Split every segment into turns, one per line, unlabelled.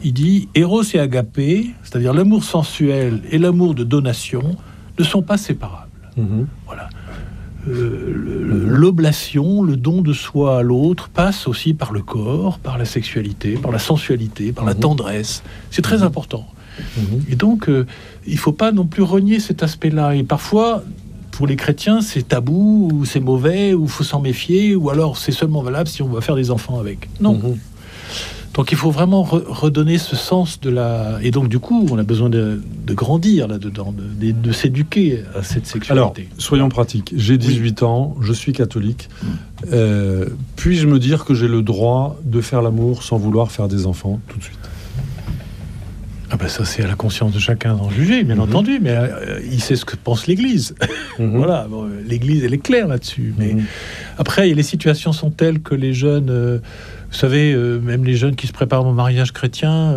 il dit « Eros et agapé, c'est-à-dire l'amour sensuel et l'amour de donation, ne sont pas séparables. Voilà. L'oblation, le don de soi à l'autre, passe aussi par le corps, par la sexualité, par la sensualité, par la tendresse. C'est très important. Et donc, il ne faut pas non plus renier cet aspect-là. Et parfois, pour les chrétiens, c'est tabou, ou c'est mauvais, ou il faut s'en méfier, ou alors c'est seulement valable si on va faire des enfants avec. Non. Donc il faut vraiment redonner ce sens de la... Et donc du coup, on a besoin de grandir là-dedans, de s'éduquer à cette sexualité.
Alors, soyons pratiques. J'ai 18 ans, je suis catholique. Puis-je me dire que j'ai le droit de faire l'amour sans vouloir faire des enfants tout de suite?
Ah ben ça, c'est à la conscience de chacun d'en juger, bien entendu, mais il sait ce que pense l'Église. Voilà, bon, l'Église, elle est claire là-dessus. Mais après, les situations sont telles que les jeunes... vous savez, même les jeunes qui se préparent au mariage chrétien,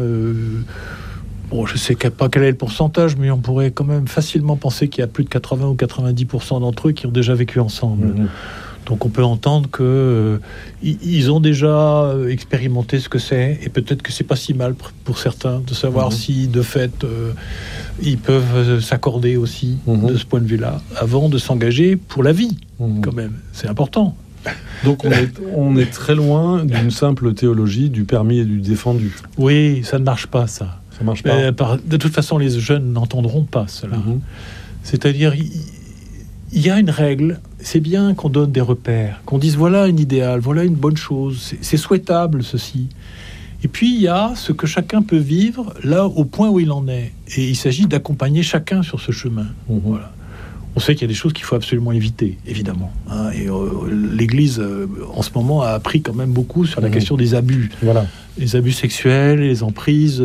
bon, je sais pas quel est le pourcentage, mais on pourrait quand même facilement penser qu'il y a plus de 80 ou 90% d'entre eux qui ont déjà vécu ensemble. Donc on peut entendre que ils ont déjà expérimenté ce que c'est, et peut-être que c'est pas si mal pour certains de savoir si de fait ils peuvent s'accorder aussi de ce point de vue-là avant de s'engager pour la vie. Quand même, c'est important.
Donc on est très loin d'une simple théologie du permis et du défendu.
Oui, ça ne marche pas, ça.
Ça marche pas.
De toute façon, les jeunes n'entendront pas cela. C'est-à-dire, il y a une règle. C'est bien qu'on donne des repères, qu'on dise voilà un idéal, voilà une bonne chose. C'est souhaitable, ceci. Et puis, il y a ce que chacun peut vivre là, au point où il en est. Et il s'agit d'accompagner chacun sur ce chemin. Voilà. On sait qu'il y a des choses qu'il faut absolument éviter, évidemment. Et l'Église, en ce moment, a appris quand même beaucoup sur la question des abus. Voilà. Les abus sexuels, les emprises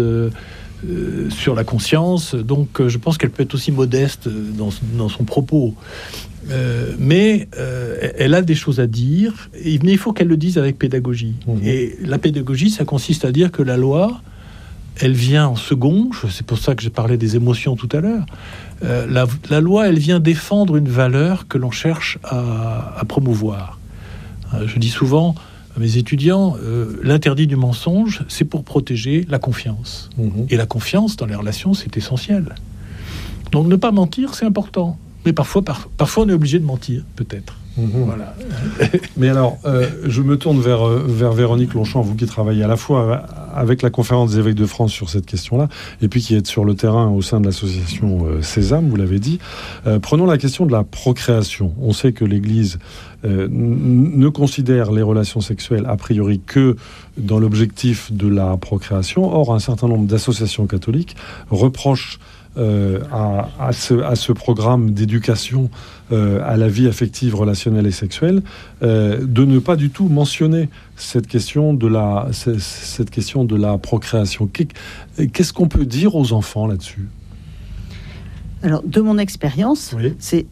sur la conscience. Donc, je pense qu'elle peut être aussi modeste dans son propos. Mais elle a des choses à dire. Mais il faut qu'elle le dise avec pédagogie. Et la pédagogie, ça consiste à dire que la loi... elle vient en second, c'est pour ça que j'ai parlé des émotions tout à l'heure. La loi, elle vient défendre une valeur que l'on cherche à promouvoir. Je dis souvent à mes étudiants, l'interdit du mensonge, c'est pour protéger la confiance. Et la confiance dans les relations, c'est essentiel. Donc ne pas mentir, c'est important. Mais parfois on est obligé de mentir, peut-être. Voilà.
Mais alors, je me tourne vers Véronique Longchamp, vous qui travaillez à la fois avec la Conférence des évêques de France sur cette question-là, et puis qui êtes sur le terrain au sein de l'association Sésame, vous l'avez dit. Prenons la question de la procréation. On sait que l'Église ne considère les relations sexuelles a priori que dans l'objectif de la procréation. Or, un certain nombre d'associations catholiques reprochent à ce programme d'éducation à la vie affective, relationnelle et sexuelle, de ne pas du tout mentionner cette question de la procréation. Qu'est-ce qu'on peut dire aux enfants là-dessus?
Alors, de mon expérience, c'est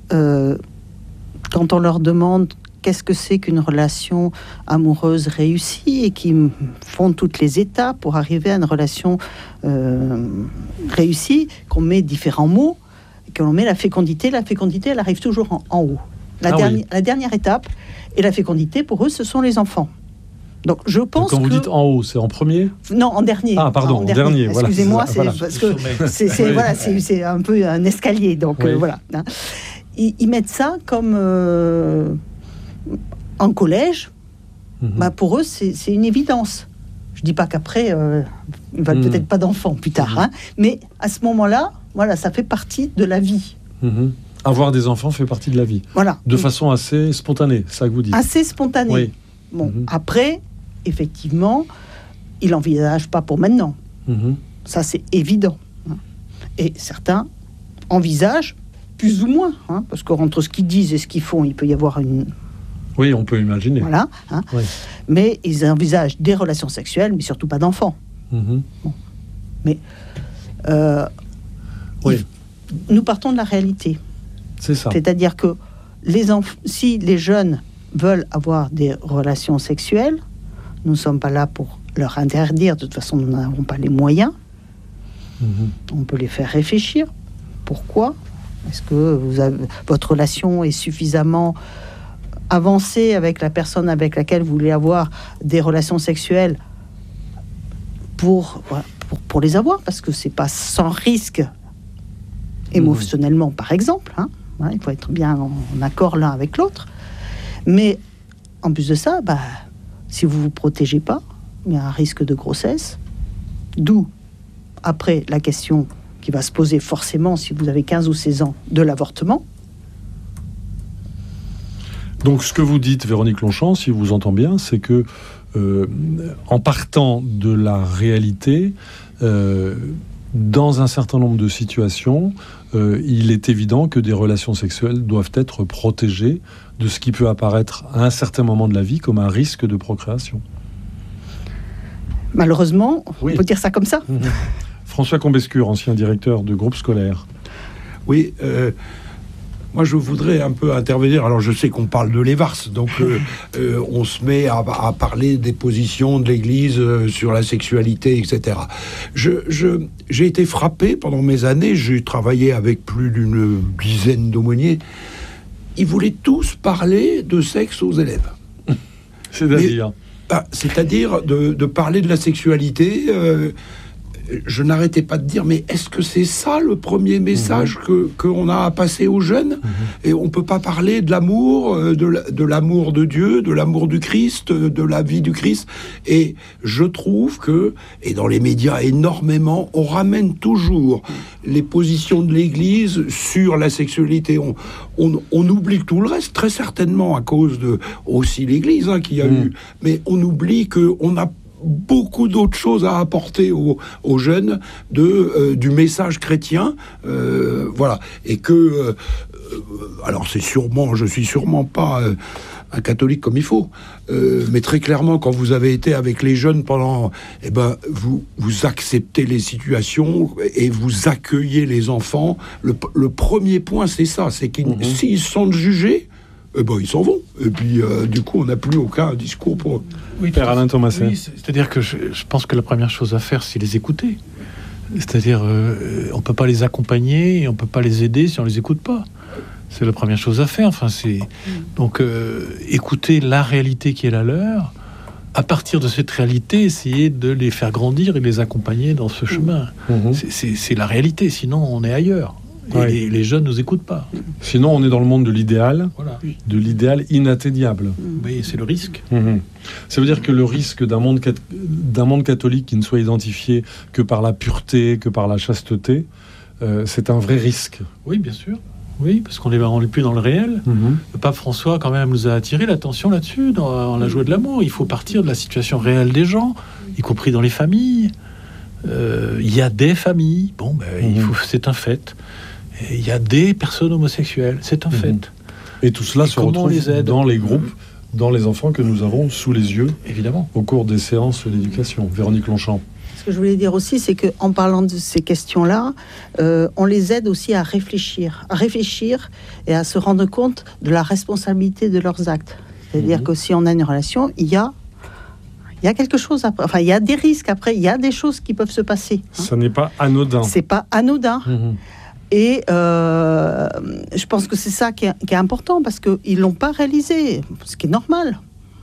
quand on leur demande qu'est-ce que c'est qu'une relation amoureuse réussie et qui font toutes les étapes pour arriver à une relation réussie, qu'on met différents mots, qu'on met la fécondité. La fécondité, elle arrive toujours en haut. La dernière étape, et la fécondité, pour eux, ce sont les enfants. Donc, je pense
quand vous dites en haut, c'est en premier?
Non, en dernier.
Ah, pardon, en dernier.
Excusez-moi,
voilà.
parce que c'est un peu un escalier. Donc, voilà. Ils mettent ça comme... en collège, pour eux, c'est une évidence. Je ne dis pas qu'après, ils ne veulent peut-être pas d'enfants plus tard, mais à ce moment-là, voilà, ça fait partie de la vie.
Avoir des enfants fait partie de la vie.
Voilà.
De façon assez spontanée, c'est ça que vous dites.
Assez spontanée.
Oui.
Bon, après, effectivement, ils n'envisagent pas pour maintenant. Ça, c'est évident. Et certains envisagent plus ou moins, parce qu'entre ce qu'ils disent et ce qu'ils font, il peut y avoir une...
Oui, on peut imaginer.
Voilà. Oui. Mais ils envisagent des relations sexuelles, mais surtout pas d'enfants. Bon. Mais nous partons de la réalité.
C'est ça.
C'est-à-dire que si les jeunes veulent avoir des relations sexuelles, nous ne sommes pas là pour leur interdire. De toute façon, nous n'avons pas les moyens. On peut les faire réfléchir. Pourquoi? Est-ce que votre relation est suffisamment avancée avec la personne avec laquelle vous voulez avoir des relations sexuelles pour pour les avoir, parce que c'est pas sans risque émotionnellement, par exemple. Il faut être bien en accord l'un avec l'autre. Mais en plus de ça, si vous vous protégez pas, il y a un risque de grossesse. D'où, après, la question qui va se poser forcément, si vous avez 15 ou 16 ans, de l'avortement.
Donc, ce que vous dites, Véronique Longchamp, si je vous entends bien, c'est que, en partant de la réalité, dans un certain nombre de situations, il est évident que des relations sexuelles doivent être protégées de ce qui peut apparaître à un certain moment de la vie comme un risque de procréation.
Malheureusement, on peut dire ça comme ça.
François Combescure, ancien directeur de groupe scolaire.
Oui, moi je voudrais un peu intervenir. Alors je sais qu'on parle de l'EVARS, donc on se met à parler des positions de l'Église sur la sexualité, etc. J'ai été frappé pendant mes années, j'ai travaillé avec plus d'une dizaine d'aumôniers. Ils voulaient tous parler de sexe aux élèves.
C'est-à-dire
C'est-à-dire de parler de la sexualité. Je n'arrêtais pas de dire, mais est-ce que c'est ça le premier message qu'on a à passer aux jeunes ? Et on ne peut pas parler de l'amour, de l'amour de Dieu, de l'amour du Christ, de la vie du Christ. Et je trouve que, et dans les médias énormément, on ramène toujours les positions de l'Église sur la sexualité. On oublie tout le reste, très certainement à cause de aussi l'Église qui a eu. Mais on oublie qu'on a beaucoup d'autres choses à apporter aux jeunes du message chrétien, voilà, et que alors je suis sûrement pas un catholique comme il faut, mais très clairement, quand vous avez été avec les jeunes pendant, vous acceptez les situations et vous accueillez les enfants. Le premier point, c'est ça, c'est qu'ils s'ils se sentent jugés, ils s'en vont. Et puis, du coup, on n'a plus aucun discours pour eux.
Oui,
Père Alain Thomasin.
Oui, c'est-à-dire que je pense que la première chose à faire, c'est les écouter. C'est-à-dire, on ne peut pas les accompagner et on ne peut pas les aider si on ne les écoute pas. C'est la première chose à faire. Donc, écouter la réalité qui est la leur. À partir de cette réalité, essayer de les faire grandir et les accompagner dans ce chemin. C'est la réalité, sinon on est ailleurs. Et les jeunes ne nous écoutent pas.
Sinon, on est dans le monde de l'idéal, de l'idéal inatteignable.
Oui, c'est le risque.
Ça veut dire que le risque d'un monde catholique qui ne soit identifié que par la pureté, que par la chasteté, c'est un vrai risque.
Oui, bien sûr. Oui, parce qu'on n'est plus dans le réel. Le pape François, quand même, nous a attiré l'attention là-dessus, dans la joie de l'amour. Il faut partir de la situation réelle des gens, y compris dans les familles. Il y a des familles, c'est un fait. Il y a des personnes homosexuelles, c'est un fait.
Et tout cela se retrouve dans les groupes, dans les enfants que nous avons sous les yeux,
évidemment,
au cours des séances d'éducation. Véronique Longchamp.
Ce que je voulais dire aussi, c'est qu'en parlant de ces questions-là, on les aide aussi à réfléchir et à se rendre compte de la responsabilité de leurs actes. C'est-à-dire que si on a une relation, il y a quelque chose après. Enfin, il y a des risques après, il y a des choses qui peuvent se passer.
Ça n'est pas anodin.
C'est pas anodin. Et je pense que c'est ça qui est important, parce qu'ils ne l'ont pas réalisé, ce qui est normal.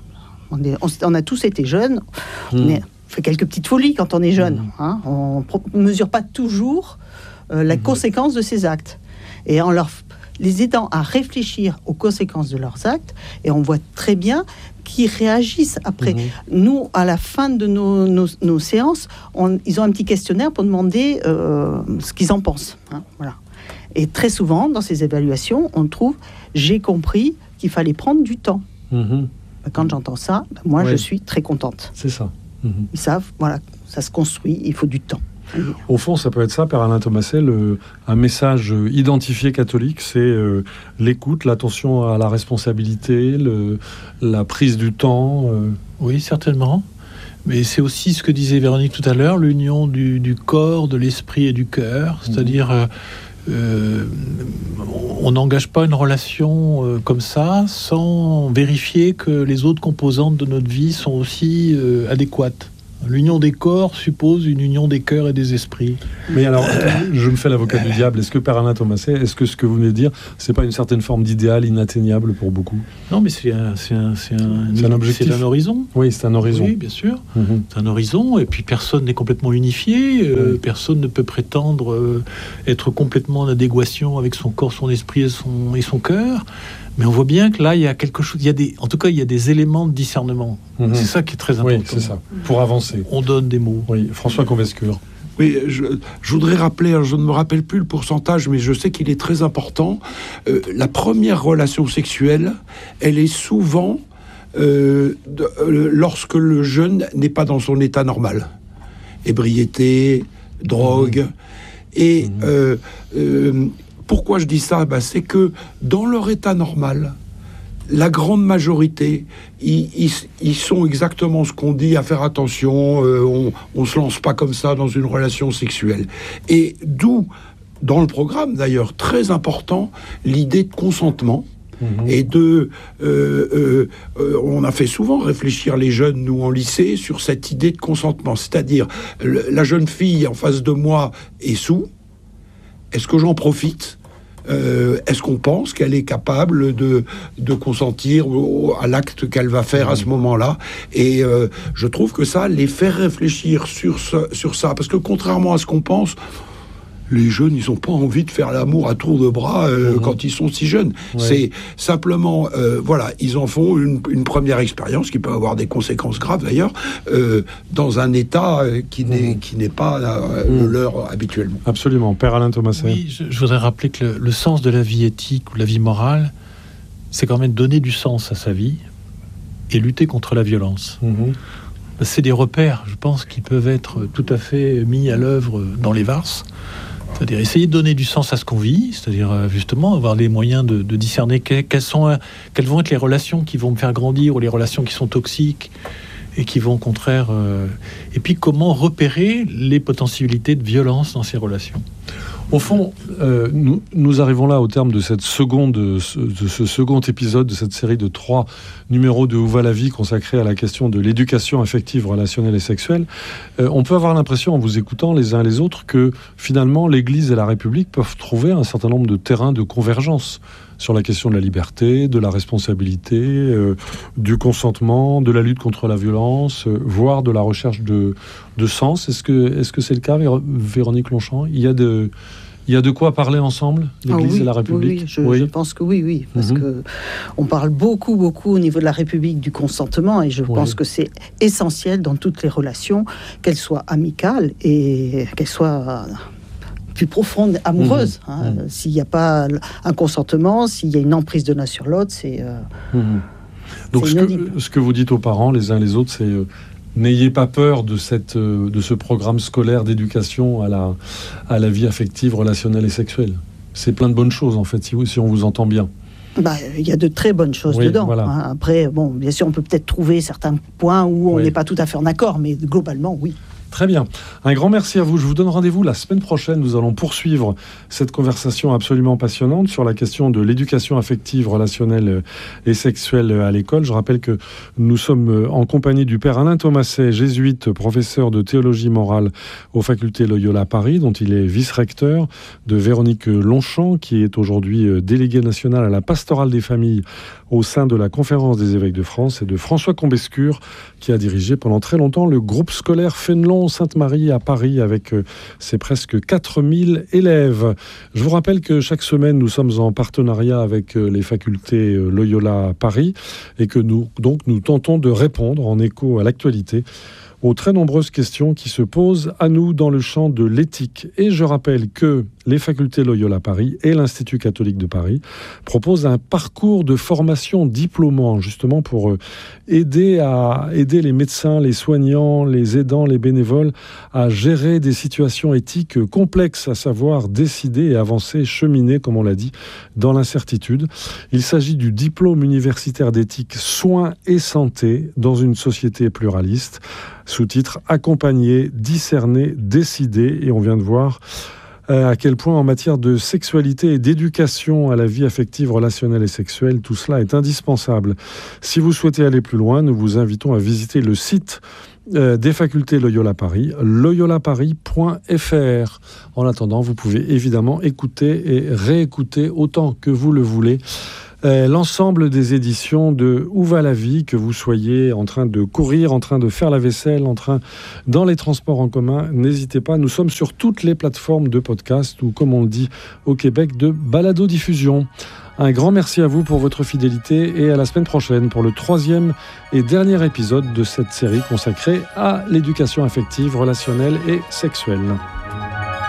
On a tous été jeunes, on fait quelques petites folies quand on est jeune. On ne mesure pas toujours la conséquence de ses actes. Et en les aidant à réfléchir aux conséquences de leurs actes, et on voit très bien qu'ils réagissent après. Nous, à la fin de nos séances, ils ont un petit questionnaire pour demander ce qu'ils en pensent. Voilà. Et très souvent, dans ces évaluations, on trouve « j'ai compris qu'il fallait prendre du temps ». Quand j'entends ça, je suis très contente.
C'est ça.
Ils savent, voilà, ça se construit, il faut du temps.
Au fond, ça peut être ça, Père Alain Thomasin, un message identifié catholique, c'est l'écoute, l'attention à la responsabilité, la prise du temps.
Oui, certainement. Mais c'est aussi ce que disait Véronique tout à l'heure, l'union du corps, de l'esprit et du cœur. C'est-à-dire, on n'engage pas une relation comme ça sans vérifier que les autres composantes de notre vie sont aussi adéquates. L'union des corps suppose une union des cœurs et des esprits.
Mais alors, je me fais l'avocat du diable. Est-ce que, Père Alain Thomaset, est-ce que ce que vous venez de dire, c'est pas une certaine forme d'idéal inatteignable pour beaucoup?
Non, mais c'est un
objectif.
C'est un horizon.
Oui, c'est un horizon.
Oui, bien sûr.
Mm-hmm.
C'est un horizon, et puis personne n'est complètement unifié. Personne ne peut prétendre être complètement en adéquation avec son corps, son esprit et son cœur. Mais on voit bien que là, il y a quelque chose. En tout cas, il y a des éléments de discernement.
Mm-hmm.
C'est ça qui est très important.
Oui, c'est ça. Pour avancer.
On donne des mots.
Oui, François Combescure.
Oui, je voudrais rappeler, je ne me rappelle plus le pourcentage, mais je sais qu'il est très important. La première relation sexuelle, elle est souvent lorsque le jeune n'est pas dans son état normal. Ébriété, drogue. Et pourquoi je dis ça? C'est que dans leur état normal, la grande majorité, ils sont exactement ce qu'on dit, à faire attention, on se lance pas comme ça dans une relation sexuelle. Et d'où, dans le programme d'ailleurs, très important, l'idée de consentement. Et on a fait souvent réfléchir les jeunes, nous, en lycée, sur cette idée de consentement. C'est-à-dire, la jeune fille en face de moi est sous. Est-ce que j'en profite ? Est-ce qu'on pense qu'elle est capable de consentir à l'acte qu'elle va faire à ce moment-là? Et je trouve que ça, les faire réfléchir sur ça, parce que contrairement à ce qu'on pense, les jeunes, ils n'ont pas envie de faire l'amour à tour de bras quand ils sont si jeunes. Ouais. C'est simplement, ils en font une première expérience qui peut avoir des conséquences graves d'ailleurs, dans un état qui n'est pas le leur habituellement.
Absolument. Père Alain Thomaset.
Oui, je voudrais rappeler que le sens de la vie éthique ou la vie morale, c'est quand même donner du sens à sa vie et lutter contre la violence. C'est des repères, je pense, qui peuvent être tout à fait mis à l'œuvre dans les VARS. C'est-à-dire essayer de donner du sens à ce qu'on vit, c'est-à-dire justement avoir les moyens de discerner quelles vont être les relations qui vont me faire grandir ou les relations qui sont toxiques et qui vont au contraire... Et puis comment repérer les potentialités de violence dans ces relations.
Au fond, nous arrivons là au terme de ce second épisode de cette série de 3 numéros de Où va la vie consacrés à la question de l'éducation affective, relationnelle et sexuelle. On peut avoir l'impression, en vous écoutant les uns les autres, que finalement l'Église et la République peuvent trouver un certain nombre de terrains de convergence sur la question de la liberté, de la responsabilité, du consentement, de la lutte contre la violence, voire de la recherche de sens. Est-ce que c'est le cas, Véronique Longchamp? Il y a de quoi parler ensemble, l'Église et la République?
Oui, je pense que oui, parce que on parle beaucoup au niveau de la République du consentement, et je pense que c'est essentiel dans toutes les relations, qu'elles soient amicales et qu'elles soient plus profonde, amoureuse. S'il n'y a pas un consentement, s'il y a une emprise de l'un sur l'autre, c'est
donc ce que vous dites aux parents, les uns les autres, c'est n'ayez pas peur de ce programme scolaire d'éducation à la vie affective, relationnelle et sexuelle. C'est plein de bonnes choses, en fait, si on vous entend bien.
Il y a de très bonnes choses dedans.
Voilà.
Après, bien sûr, on peut peut-être trouver certains points où on n'est pas tout à fait en accord, mais globalement, oui.
Très bien. Un grand merci à vous. Je vous donne rendez-vous la semaine prochaine. Nous allons poursuivre cette conversation absolument passionnante sur la question de l'éducation affective, relationnelle et sexuelle à l'école. Je rappelle que nous sommes en compagnie du Père Alain Thomaset, jésuite, professeur de théologie morale aux facultés Loyola Paris, dont il est vice-recteur, de Véronique Longchamp, qui est aujourd'hui déléguée nationale à la pastorale des familles au sein de la Conférence des évêques de France, et de François Combescure, qui a dirigé pendant très longtemps le groupe scolaire Fénelon-Sainte-Marie à Paris, avec ses presque 4000 élèves. Je vous rappelle que chaque semaine, nous sommes en partenariat avec les facultés Loyola Paris, et que nous tentons de répondre en écho à l'actualité aux très nombreuses questions qui se posent à nous dans le champ de l'éthique. Et je rappelle que les facultés Loyola Paris et l'Institut catholique de Paris proposent un parcours de formation diplômant, justement pour aider les médecins, les soignants, les aidants, les bénévoles à gérer des situations éthiques complexes, à savoir décider et avancer, cheminer, comme on l'a dit, dans l'incertitude. Il s'agit du diplôme universitaire d'éthique soins et santé dans une société pluraliste, sous-titre « Accompagner, discerner, décider ». Et on vient de voir à quel point en matière de sexualité et d'éducation à la vie affective, relationnelle et sexuelle, tout cela est indispensable. Si vous souhaitez aller plus loin, nous vous invitons à visiter le site des facultés Loyola Paris, loyolaparis.fr. En attendant, vous pouvez évidemment écouter et réécouter autant que vous le voulez l'ensemble des éditions de Où va la vie, que vous soyez en train de courir, en train de faire la vaisselle, dans les transports en commun, n'hésitez pas. Nous sommes sur toutes les plateformes de podcast ou, comme on le dit au Québec, de balado-diffusion. Un grand merci à vous pour votre fidélité et à la semaine prochaine pour le 3e et dernier épisode de cette série consacrée à l'éducation affective, relationnelle et sexuelle.